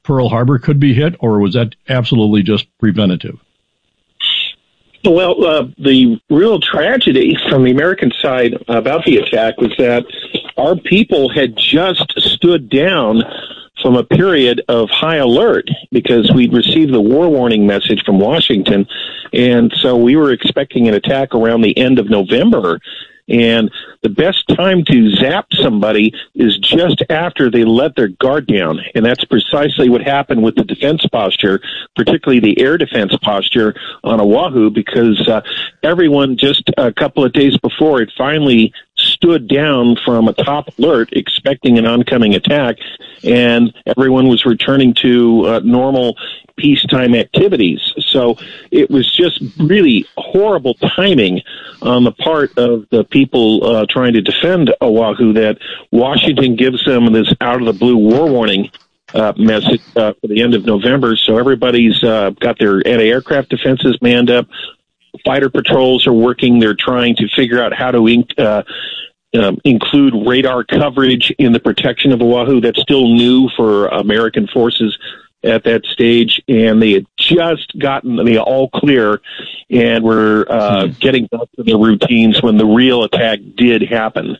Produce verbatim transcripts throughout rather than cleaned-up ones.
Pearl Harbor could be hit, or was that absolutely just preventative? Well, uh, the real tragedy from the American side about the attack was that our people had just stood down from a period of high alert because we'd received the war warning message from Washington, and so we were expecting an attack around the end of November. And the best time to zap somebody is just after they let their guard down. And that's precisely what happened with the defense posture, particularly the air defense posture on Oahu, because uh, everyone just a couple of days before had finally stood down from a top alert expecting an oncoming attack, and everyone was returning to uh, normal peacetime activities. So it was just really horrible timing on the part of the people uh, trying to defend Oahu that Washington gives them this out-of-the-blue war warning uh, message uh, for the end of November. So everybody's uh, got their anti-aircraft defenses manned up. Fighter patrols are working. They're trying to figure out how to ink, uh, um, include radar coverage in the protection of Oahu. That's still new for American forces at that stage, and they had just gotten the all clear and were uh, hmm. getting back to their routines when the real attack did happen.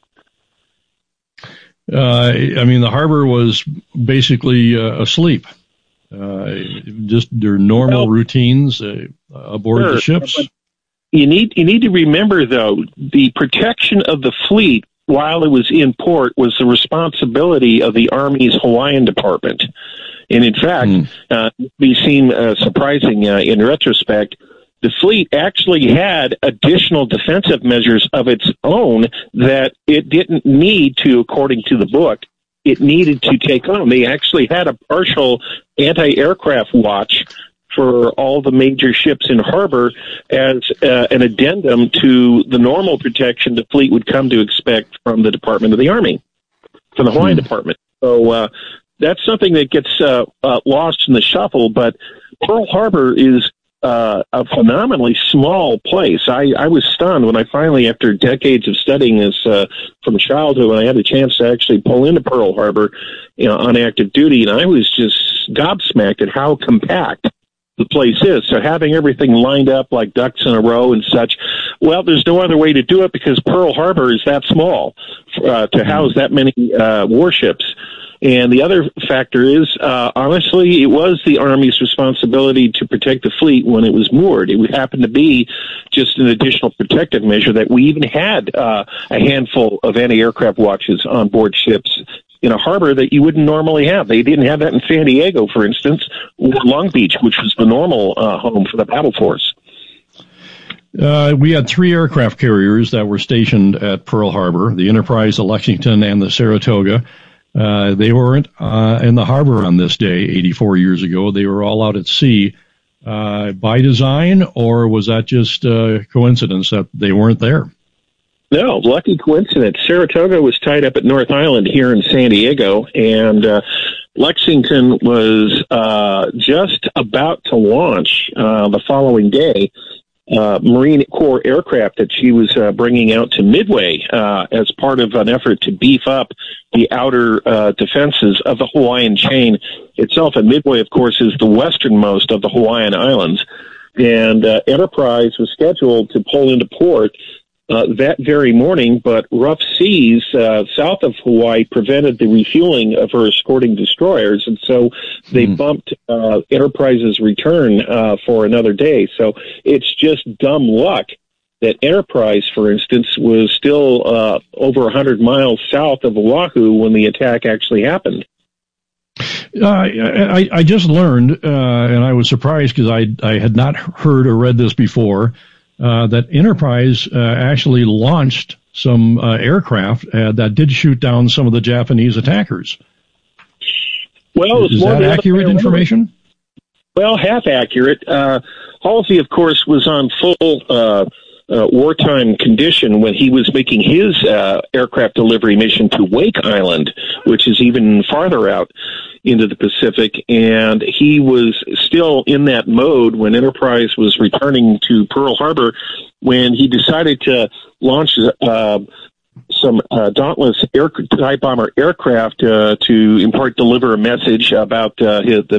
Uh, I mean, the harbor was basically uh, asleep. Uh, just their normal well, routines uh, aboard sure. the ships. You need you need to remember, though, the protection of the fleet while it was in port was the responsibility of the Army's Hawaiian Department. And in fact, mm. uh, it may seem uh, surprising uh, in retrospect, the fleet actually had additional defensive measures of its own that it didn't need to, according to the book, it needed to take on. They actually had a partial anti-aircraft watch for all the major ships in harbor as uh, an addendum to the normal protection the fleet would come to expect from the Department of the Army, from the Hawaiian mm. Department. So, uh, that's something that gets uh, uh, lost in the shuffle, but Pearl Harbor is uh, a phenomenally small place. I, I was stunned when I finally, after decades of studying this uh, from childhood, when I had a chance to actually pull into Pearl Harbor, you know, on active duty, and I was just gobsmacked at how compact the place is. So having everything lined up like ducks in a row and such, well, there's no other way to do it because Pearl Harbor is that small uh, to house that many uh, warships. And the other factor is, uh, honestly, it was the Army's responsibility to protect the fleet when it was moored. It would happen to be just an additional protective measure that we even had uh, a handful of anti-aircraft watches on board ships in a harbor that you wouldn't normally have. They didn't have that in San Diego, for instance, or Long Beach, which was the normal uh, home for the battle force. Uh, we had three aircraft carriers that were stationed at Pearl Harbor, the Enterprise, the Lexington, and the Saratoga. Uh, they weren't uh, in the harbor on this day eighty-four years ago. They were all out at sea uh, by design, or was that just uh, coincidence that they weren't there? No, lucky coincidence. Saratoga was tied up at North Island here in San Diego, and uh, Lexington was uh, just about to launch uh, the following day. Uh, Marine Corps aircraft that she was uh, bringing out to Midway uh, as part of an effort to beef up the outer uh, defenses of the Hawaiian chain itself. And Midway, of course, is the westernmost of the Hawaiian Islands. And uh, Enterprise was scheduled to pull into port uh, that very morning, but rough seas uh, south of Hawaii prevented the refueling of her escorting destroyers, and so they mm. bumped uh, Enterprise's return uh, for another day. So it's just dumb luck that Enterprise, for instance, was still uh, over one hundred miles south of Oahu when the attack actually happened. Uh, I, I just learned, uh, and I was surprised because I, I had not heard or read this before, Uh, that Enterprise uh, actually launched some uh, aircraft uh, that did shoot down some of the Japanese attackers. Well, is that accurate information? Well, half accurate. Uh, Halsey, of course, was on full uh, uh, wartime condition when he was making his uh, aircraft delivery mission to Wake Island, which is even farther out into the Pacific, and he was still in that mode when Enterprise was returning to Pearl Harbor when he decided to launch uh, some uh, Dauntless air, type bomber aircraft uh, to in part deliver a message about uh, his, the